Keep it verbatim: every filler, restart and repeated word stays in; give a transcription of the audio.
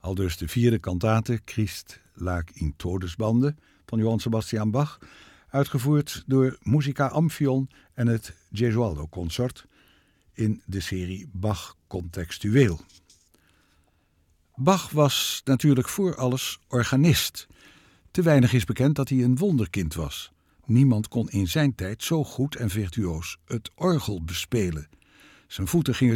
Aldus de vierde kantate Christ lag in Todesbande van Johann Sebastian Bach, uitgevoerd door Musica Amphion en het Gesualdo Consort in de serie Bach Contextueel. Bach was natuurlijk voor alles organist. Te weinig is bekend dat hij een wonderkind was. Niemand kon in zijn tijd zo goed en virtuoos het orgel bespelen. Zijn voeten gingen